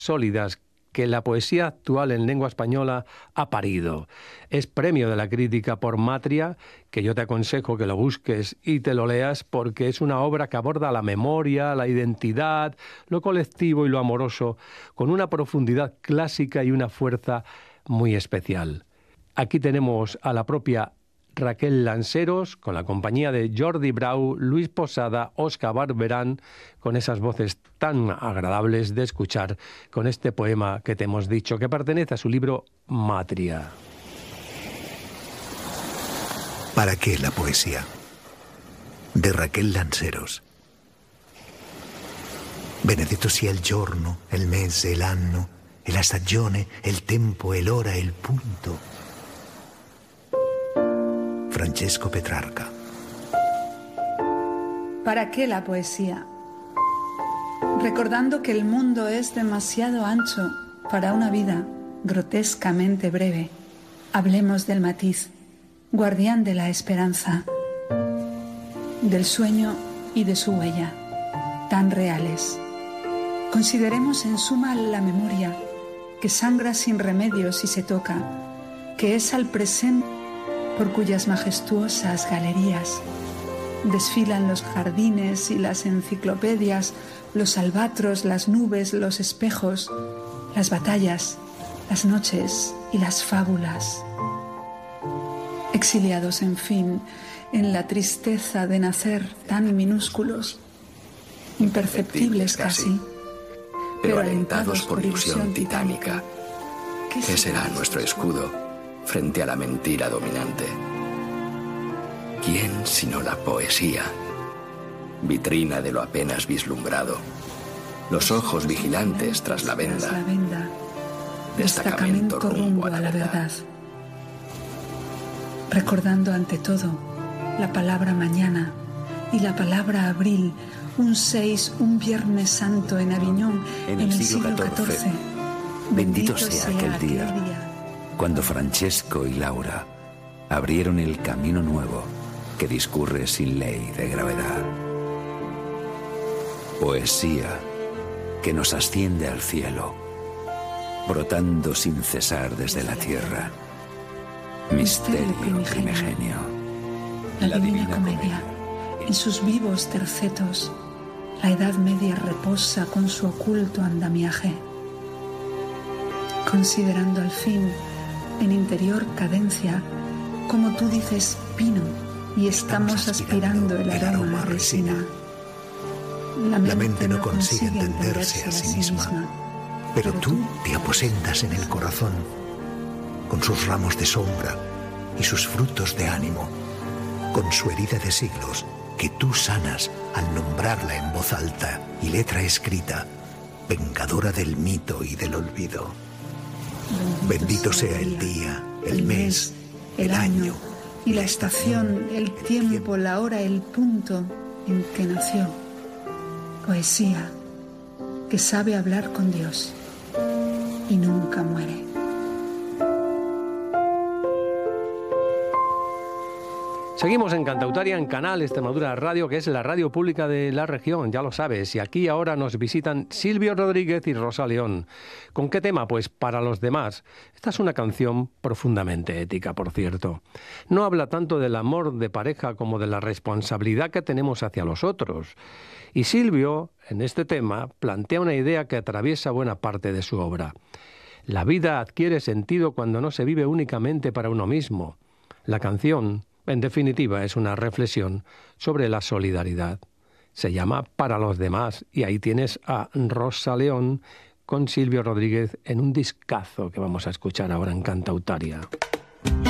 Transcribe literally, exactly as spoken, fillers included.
sólidas que la poesía actual en lengua española ha parido. Es premio de la crítica por Matria, que yo te aconsejo que lo busques y te lo leas, porque es una obra que aborda la memoria, la identidad, lo colectivo y lo amoroso, con una profundidad clásica y una fuerza muy especial. Aquí tenemos a la propia Raquel Lanceros, con la compañía de Jordi Brau, Luis Posada, Óscar Barberán, con esas voces tan agradables de escuchar, con este poema que te hemos dicho, que pertenece a su libro Matria. ¿Para qué la poesía? De Raquel Lanceros. Benedetto sia il giorno, il mese, l'anno, e la stagione, il tempo, e l'ora, e il punto. Francesco Petrarca. ¿Para qué la poesía? Recordando que el mundo es demasiado ancho para una vida grotescamente breve, hablemos del matiz, guardián de la esperanza, del sueño y de su huella, tan reales. Consideremos en suma la memoria, que sangra sin remedio si se toca, que es al presente por cuyas majestuosas galerías desfilan los jardines y las enciclopedias, los albatros, las nubes, los espejos, las batallas, las noches y las fábulas. Exiliados, en fin, en la tristeza de nacer tan minúsculos, imperceptibles casi, pero alentados por ilusión titánica. ¿Qué será nuestro escudo frente a la mentira dominante? ¿Quién sino la poesía? Vitrina de lo apenas vislumbrado, los ojos vigilantes tras la venda, tras la venda destacamento rumbo a la verdad. Recordando ante todo la palabra mañana y la palabra abril, un seis, un Viernes Santo en Aviñón, en el, en el siglo catorce. Bendito sea aquel día, aquel día cuando Francesco y Laura abrieron el camino nuevo que discurre sin ley de gravedad. Poesía que nos asciende al cielo, brotando sin cesar desde la tierra. Misterio primigenio. La, la Divina, Divina Comedia, Comedia, en sus vivos tercetos, la Edad Media reposa con su oculto andamiaje. Considerando al fin, en interior cadencia, como tú dices, pino, y estamos, estamos aspirando, aspirando el aroma, aroma a resina. La mente, la mente no consigue entenderse a sí misma, misma pero, pero tú te aposentas en el corazón, con sus ramos de sombra y sus frutos de ánimo, con su herida de siglos, que tú sanas al nombrarla en voz alta y letra escrita, vengadora del mito y del olvido. Bendito sea el día, el mes, el año y la estación, el tiempo, la hora, el punto en que nació. Poesía que sabe hablar con Dios y nunca muere. Seguimos en Cantautaria, en Canal Extremadura Radio, que es la radio pública de la región, ya lo sabes. Y aquí ahora nos visitan Silvio Rodríguez y Rosa León. ¿Con qué tema? Pues para los demás. Esta es una canción profundamente ética, por cierto. No habla tanto del amor de pareja como de la responsabilidad que tenemos hacia los otros. Y Silvio, en este tema, plantea una idea que atraviesa buena parte de su obra. La vida adquiere sentido cuando no se vive únicamente para uno mismo. La canción, en definitiva, es una reflexión sobre la solidaridad. Se llama Para los demás y ahí tienes a Rosa León con Silvio Rodríguez en un discazo que vamos a escuchar ahora en Cantautaria.